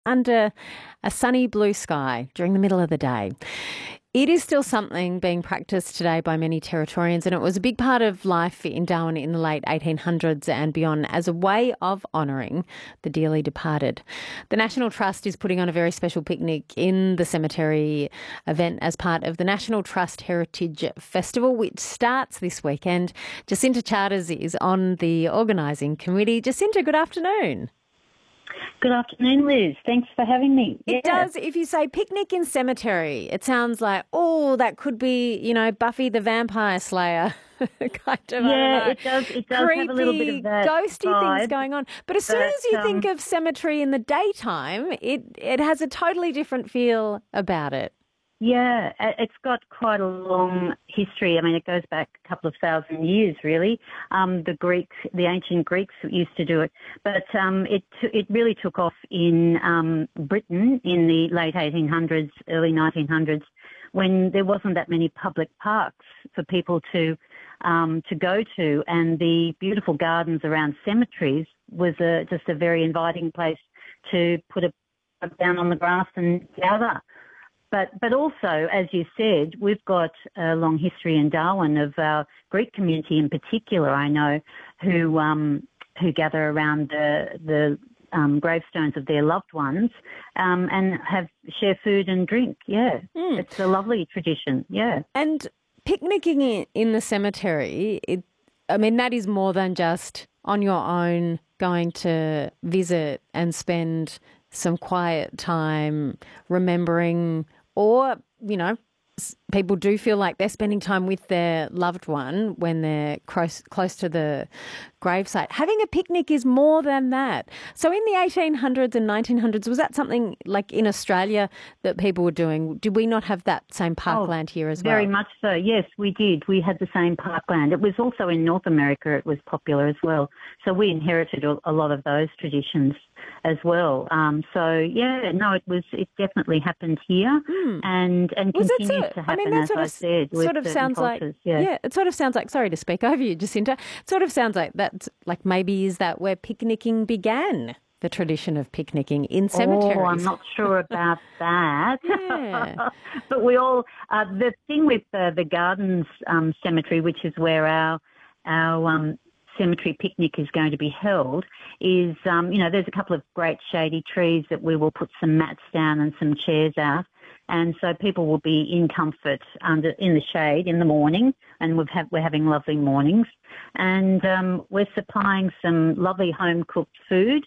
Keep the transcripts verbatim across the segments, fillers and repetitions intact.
under a sunny blue sky during the middle of the day. It is still something being practiced today by many Territorians, and it was a big part of life in Darwin in the late eighteen hundreds and beyond as a way of honouring the dearly departed. The National Trust is putting on a very special picnic in the cemetery event as part of the National Trust Heritage Festival, which starts this weekend. Jacinta Charters is on the organising committee. Jacinta, good afternoon. Good afternoon, Liz. Thanks for having me. It yeah. does. If you say picnic in cemetery, it sounds like, oh, that could be, you know, Buffy the Vampire Slayer kind of. Yeah, it does. It does creepy, have a little bit of that ghosty vibe, things going on. But as soon but, as you um, think of cemetery in the daytime, it it has a totally different feel about it. Yeah, it's got quite a long history. I mean, it goes back a couple of thousand years, really. Um, the Greeks, the ancient Greeks used to do it, but um, it it really took off in um, Britain in the late eighteen hundreds, early nineteen hundreds, when there wasn't that many public parks for people to um, to go to, and the beautiful gardens around cemeteries was a, just a very inviting place to put a down on the grass and gather. But but also, as you said, we've got a long history in Darwin of our Greek community in particular, I know, who um, who gather around the the um, gravestones of their loved ones um, and have share food and drink. Yeah, mm. It's a lovely tradition. Yeah, and picnicking in the cemetery, it, I mean, that is more than just on your own going to visit and spend some quiet time remembering. Or, you know, people do feel like they're spending time with their loved one when they're close, close to the gravesite. Having a picnic is more than that. So in the eighteen hundreds and nineteen hundreds, was that something like in Australia that people were doing? Did we not have that same parkland oh, here as well? Very much so, yes, we did. We had the same parkland. It was also in North America, it was popular as well. So we inherited a lot of those traditions as well. Um, so, yeah, no, it was. It definitely happened here hmm. and, and continues so, to happen, I mean, that as sort I of, said, with sort of sounds cultures. like, yeah. yeah, it sort of sounds like, sorry to speak over you, Jacinta, it sort of sounds like that's, like maybe is that where picnicking began, the tradition of picnicking in cemeteries? Oh, I'm not sure about that. Yeah. But we all, uh, the thing with uh, the Gardens um, Cemetery, which is where our, our um, cemetery picnic is going to be held, is, um, you know, there's a couple of great shady trees that we will put some mats down and some chairs out. And so people will be in comfort under in the shade in the morning, and we've have, we're having lovely mornings. And um, we're supplying some lovely home-cooked food,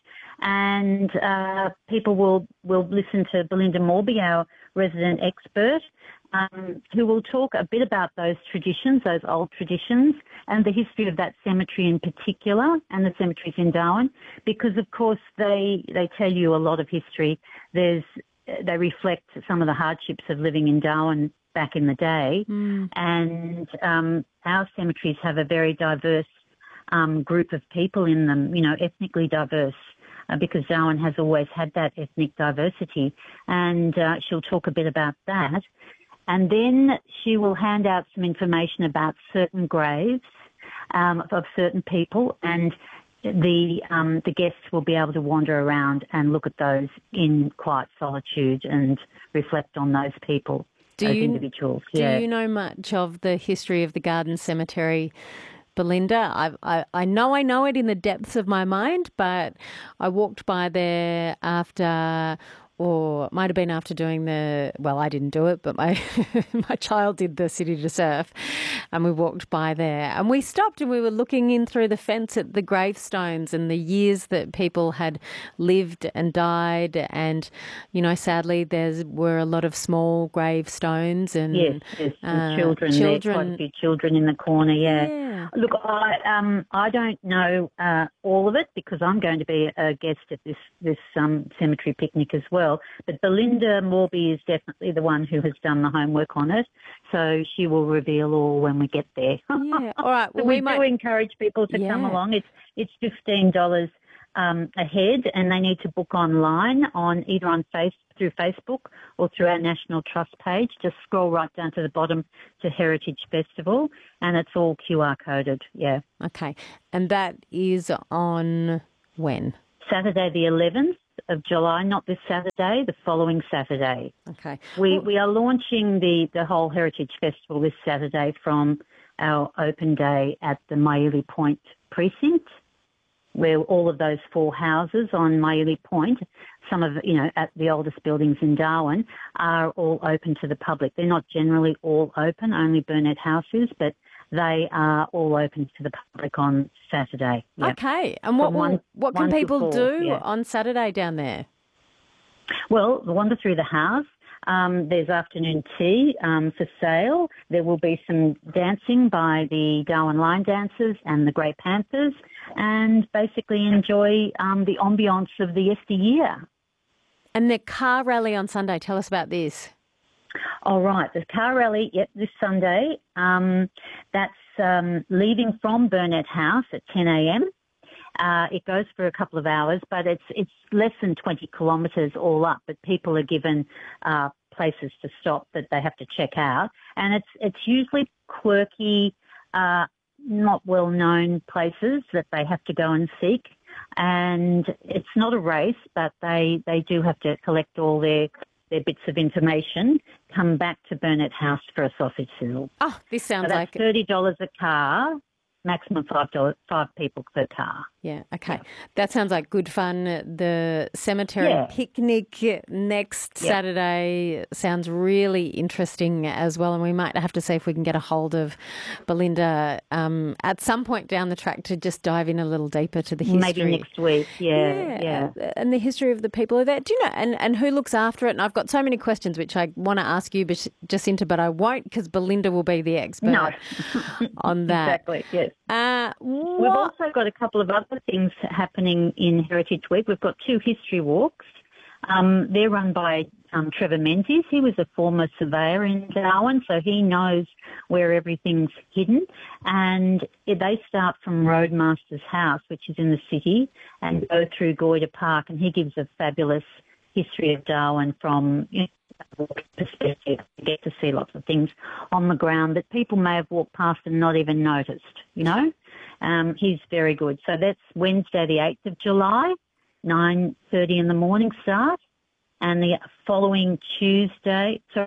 and uh, people will, will listen to Belinda Morby, our resident expert, um, who will talk a bit about those traditions, those old traditions, and the history of that cemetery in particular, and the cemeteries in Darwin, because, of course, they, they tell you a lot of history. There's They reflect some of the hardships of living in Darwin back in the day. Mm. And um, our cemeteries have a very diverse um, group of people in them, you know, ethnically diverse, uh, because Darwin has always had that ethnic diversity. And uh, she'll talk a bit about that. And then she will hand out some information about certain graves um, of certain people, and the um, the guests will be able to wander around and look at those in quiet solitude and reflect on those people, do those you, individuals. Do yeah. you know much of the history of the Garden Cemetery, Belinda? I, I I know I know it in the depths of my mind, but I walked by there after, or it might have been after doing the, well, I didn't do it, but my my child did the City to Surf, and we walked by there. And we stopped and we were looking in through the fence at the gravestones and the years that people had lived and died. And, you know, sadly, there were a lot of small gravestones and yes, yes, uh, children, children. There, quite a few children in the corner, yeah. yeah. Look, I um I don't know uh, all of it because I'm going to be a guest at this, this um cemetery picnic as well. But Belinda Morby is definitely the one who has done the homework on it, so she will reveal all when we get there. Yeah, all right. Well, we, we do might... encourage people to yeah. come along. It's it's fifteen dollars um, a head, and they need to book online on either on face through Facebook or through our National Trust page. Just scroll right down to the bottom to Heritage Festival, and it's all Q R coded. Yeah. Okay, and that is on when? Saturday the eleventh. of July, not this Saturday, the following Saturday. Okay. We Well, we are launching the, the whole Heritage Festival this Saturday from our open day at the Maiuli Point precinct, where all of those four houses on Maiuli Point, some of, you know, at the oldest buildings in Darwin, are all open to the public. They're not generally all open, only Burnett House is, but they are all open to the public on Saturday. Yep. Okay. And what From will, one- what can one to people four, do yeah. on Saturday down there? Well, wander through the house. Um, there's afternoon tea um, for sale. There will be some dancing by the Darwin Line Dancers and the Grey Panthers, and basically enjoy um, the ambience of the yesteryear. And the car rally on Sunday, tell us about this. All right, the car rally, yep, this Sunday. Um, that's um, leaving from Burnett House at ten a.m. Uh, it goes for a couple of hours, but it's it's less than twenty kilometres all up. But people are given uh, places to stop that they have to check out, and it's it's usually quirky, uh, not well known places that they have to go and seek. And it's not a race, but they they do have to collect all their their bits of information, come back to Burnett House for a sausage sizzle. Oh, this sounds So that's like... thirty dollars a car, maximum five dollars, five people per car. Yeah, okay. That sounds like good fun. The cemetery Yeah. picnic next Yep. Saturday sounds really interesting as well, and we might have to see if we can get a hold of Belinda um, at some point down the track to just dive in a little deeper to the history. Maybe next week, yeah, yeah. uh, And the history of the people of that. Do you know, and, and who looks after it? And I've got so many questions which I want to ask you, but Jacinta, but I won't because Belinda will be the expert No. on that. Exactly, yes. Uh, We've what- also got a couple of other things happening in Heritage Week. We've got two history walks. Um, they're run by um, Trevor Menzies. He was a former surveyor in Darwin, so he knows where everything's hidden. And they start from Roadmaster's House, which is in the city, and go through Goyder Park. And he gives a fabulous history of Darwin from, you know, perspective. You get to see lots of things on the ground that people may have walked past and not even noticed, you know. Um, he's very good. So that's Wednesday the eighth of July, nine thirty in the morning start, and the following Tuesday, sorry,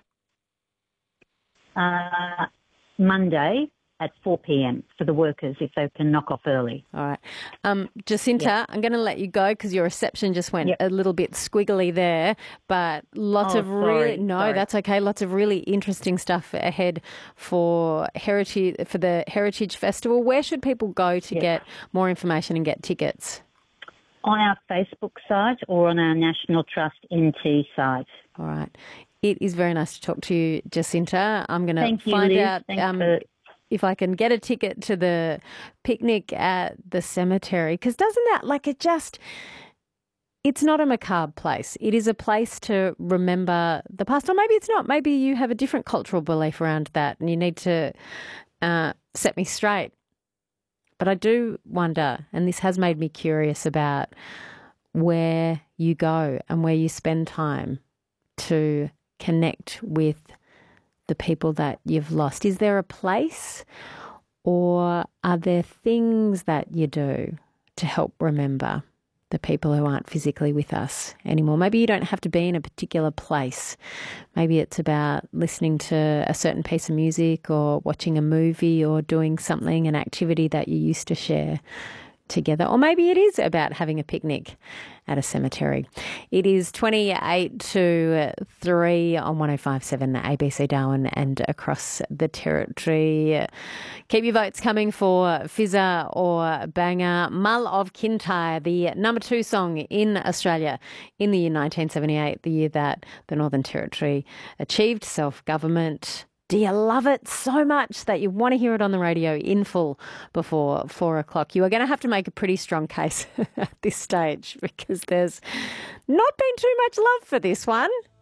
uh, Monday at four p.m. for the workers if they can knock off early. All right. Um, Jacinta, Yep. I'm going to let you go because your reception just went Yep. a little bit squiggly there, but lots Oh, of really, sorry, no, sorry. that's okay. Lots of really interesting stuff ahead for heritage, for the Heritage Festival. Where should people go to Yep. get more information and get tickets? On our Facebook site or on our National Trust N T site. All right. It is very nice to talk to you, Jacinta. I'm going to Thank you, find Liz. out Thanks um, for- if I can get a ticket to the picnic at the cemetery, because doesn't that, like, it just, it's not a macabre place. It is a place to remember the past. Or maybe it's not. Maybe you have a different cultural belief around that and you need to uh, set me straight. But I do wonder, and this has made me curious about where you go and where you spend time to connect with the people that you've lost. Is there a place or are there things that you do to help remember the people who aren't physically with us anymore? Maybe you don't have to be in a particular place. Maybe it's about listening to a certain piece of music or watching a movie or doing something, an activity that you used to share together. Or maybe it is about having a picnic at a cemetery. It is twenty-eight to three on one oh five point seven A B C Darwin and across the territory. Keep your votes coming for Fizzer or Banger. Mull of Kintyre, the number two song in Australia in the year nineteen seventy-eight, the year that the Northern Territory achieved self-government. Do you love it so much that you want to hear it on the radio in full before four o'clock? You are going to have to make a pretty strong case at this stage because there's not been too much love for this one.